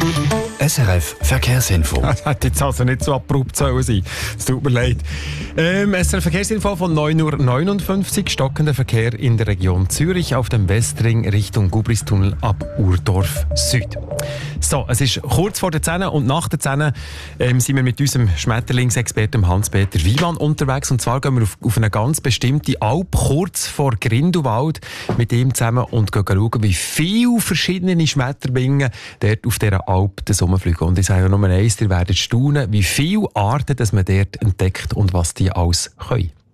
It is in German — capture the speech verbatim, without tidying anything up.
S R F Verkehrsinfo. Das hätte jetzt also nicht so abrupt sein sollen. Es tut mir leid. Ähm, S R F Verkehrsinfo von neun Uhr neunundfünfzig. Stockender Verkehr in der Region Zürich auf dem Westring Richtung Gubristunnel ab Urdorf Süd. So, es ist kurz vor der zehn und nach der zehn ähm, sind wir mit unserem Schmetterlingsexperten Hans-Peter Wiemann unterwegs. Und zwar gehen wir auf, auf eine ganz bestimmte Alp kurz vor Grindelwald mit ihm zusammen und gehen schauen, wie viele verschiedene Schmetterlinge dort auf dieser Alp rumfliegen. Und ich sage Nummer eins, ihr werdet staunen, wie viele Arten dass man dort entdeckt und was die alles können.